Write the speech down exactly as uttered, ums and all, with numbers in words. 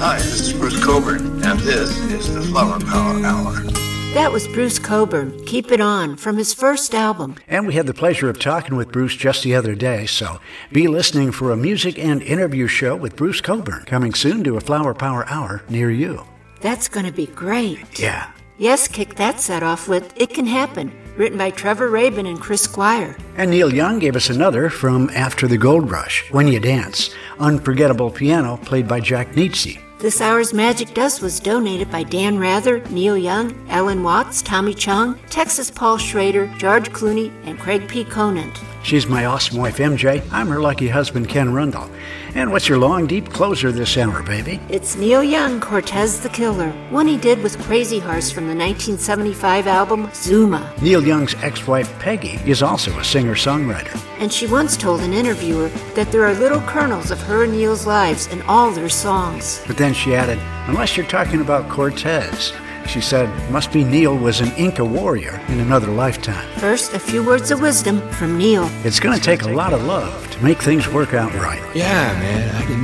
Hi, this is Bruce Coburn, and this is the Flower Power Hour. That was Bruce Coburn, Keep It On, from his first album. And we had the pleasure of talking with Bruce just the other day, so be listening for a music and interview show with Bruce Coburn, coming soon to a Flower Power Hour near you. That's going to be great. Yeah. Yes, kick that set off with It Can Happen, written by Trevor Rabin and Chris Squire. And Neil Young gave us another from After the Gold Rush, When You Dance, unforgettable piano played by Jack Nietzsche. This hour's Magic Dust was donated by Dan Rather, Neil Young, Ellen Watts, Tommy Chung, Texas Paul Schrader, George Clooney, and Craig P. Conant. She's my awesome wife, M J. I'm her lucky husband, Ken Rundle. And what's your long, deep closer this hour, baby? It's Neil Young, Cortez the Killer, one he did with Crazy Horse from the nineteen seventy-five album Zuma. Neil Young's ex-wife, Peggy, is also a singer-songwriter. And she once told an interviewer that there are little kernels of her and Neil's lives in all their songs. But then she added, unless you're talking about Cortez. She said, must be Neil was an Inca warrior in another lifetime. First, a few words of wisdom from Neil. It's going to take a lot of love to make things work out right. Yeah, man, I can